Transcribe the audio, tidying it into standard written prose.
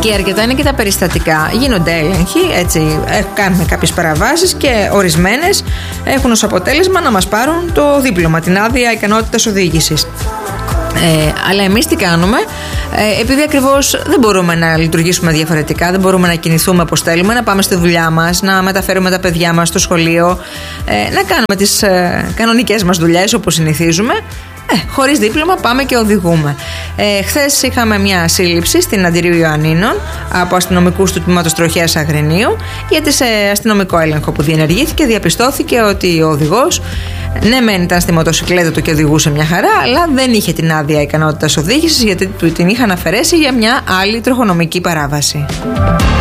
Και αρκετά είναι και τα περιστατικά. Γίνονται έλεγχοι, έτσι, κάνουμε κάποιες παραβάσεις και ορισμένες έχουν ως αποτέλεσμα να μας πάρουν το δίπλωμα, την άδεια ικανότητας οδήγησης. Αλλά εμείς τι κάνουμε? Επειδή ακριβώς δεν μπορούμε να λειτουργήσουμε διαφορετικά, δεν μπορούμε να κινηθούμε όπως θέλουμε, να πάμε στη δουλειά μας, να μεταφέρουμε τα παιδιά μας στο σχολείο, να κάνουμε τις κανονικές μας δουλειές όπως συνηθίζουμε, χωρίς δίπλωμα πάμε και οδηγούμε. Χθες είχαμε μια σύλληψη στην Αντιρίου Ιωαννίνων από αστυνομικούς του τμήματος Τροχέας Αγρινίου, γιατί σε αστυνομικό έλεγχο που διενεργήθηκε διαπιστώθηκε ότι ο οδηγός, ναι μεν ήταν στη μοτοσυκλέτα του και οδηγούσε μια χαρά, αλλά δεν είχε την άδεια ικανότητας οδήγησης, γιατί του την είχαν αφαιρέσει για μια άλλη τροχονομική παράβαση.